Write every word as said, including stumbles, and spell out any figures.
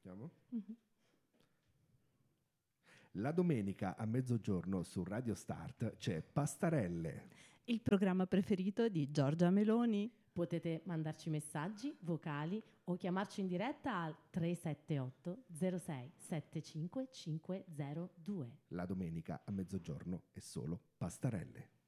Iniziamo? Mm-hmm. La domenica a mezzogiorno su Radio Start c'è Pastarelle, il programma preferito di Giorgia Meloni. Potete mandarci messaggi, vocali o chiamarci in diretta al tre sette otto zero sei sette cinque cinque zero due. La domenica a mezzogiorno è solo Pastarelle.